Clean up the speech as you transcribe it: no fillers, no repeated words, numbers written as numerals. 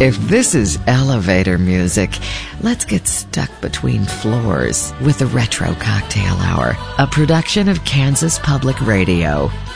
If this is elevator music, let's get stuck between floors with the Retro Cocktail Hour, a production of Kansas Public Radio.